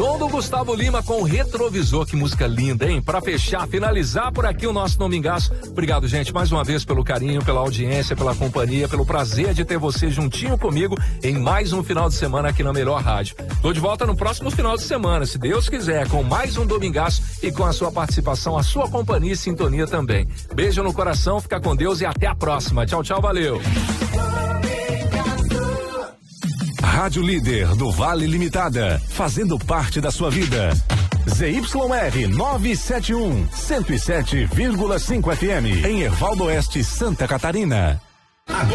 Som do Gustavo Lima com Retrovisor, que música linda, hein? Pra fechar, finalizar por aqui o nosso Domingaço. Obrigado, gente, mais uma vez pelo carinho, pela audiência, pela companhia, pelo prazer de ter você juntinho comigo em mais um final de semana aqui na Melhor Rádio. Tô de volta no próximo final de semana, se Deus quiser, com mais um Domingaço e com a sua participação, a sua companhia e sintonia também. Beijo no coração, fica com Deus e até a próxima. Tchau, tchau, valeu. Rádio Líder do Vale Limitada, fazendo parte da sua vida. ZYR 971, 107,5 FM, em Ervaldo Oeste, Santa Catarina.